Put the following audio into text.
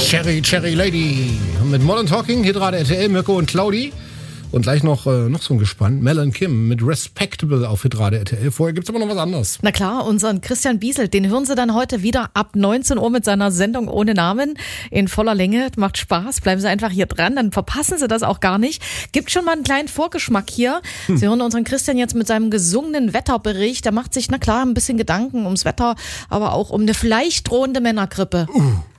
Cherry Lady. Mit Modern Talking, hier gerade RTL, Mirko und Claudi. Und gleich noch so ein Gespann. Mel und Kim mit Respectable auf Hitrade RTL. Vorher gibt's aber noch was anderes. Na klar, unseren Christian Biesel, den hören Sie dann heute wieder ab 19 Uhr mit seiner Sendung ohne Namen in voller Länge. Macht Spaß, bleiben Sie einfach hier dran, dann verpassen Sie das auch gar nicht. Gibt schon mal einen kleinen Vorgeschmack hier. Sie hören unseren Christian jetzt mit seinem gesungenen Wetterbericht. Der macht sich, na klar, ein bisschen Gedanken ums Wetter, aber auch um eine vielleicht drohende Männergrippe.